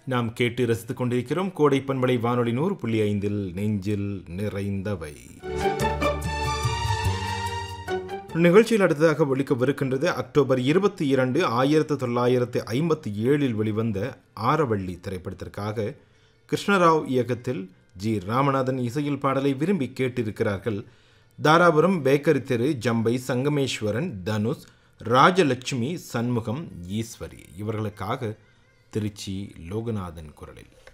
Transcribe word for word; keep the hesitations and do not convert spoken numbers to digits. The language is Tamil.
நாம் கேட்டு ரசித்துக் கொண்டிருக்கிறோம் கோடை பண்பலை வானொலி நூறு புள்ளி ஐந்தில் நெஞ்சில் நிறைந்தவை. நிகழ்ச்சியில் அடுத்ததாக ஒலிக்கவிருக்கின்றது அக்டோபர் இருபத்தி இரண்டு ஆயிரத்தி தொள்ளாயிரத்தி ஐம்பத்தி ஏழில் வெளிவந்த ஆரவள்ளி திரைப்படத்திற்காக கிருஷ்ணராவ் இயக்கத்தில் ஜி ராமநாதன் இசையில் பாடலை விரும்பி கேட்டிருக்கிறார்கள். தாராபுரம் பேக்கரி தெரு ஜம்பை சங்கமேஸ்வரன், தனுஷ், ராஜலட்சுமி, சண்முகம், ஈஸ்வரி. இவர்களுக்காக திருச்சி லோகநாதன் குரலில்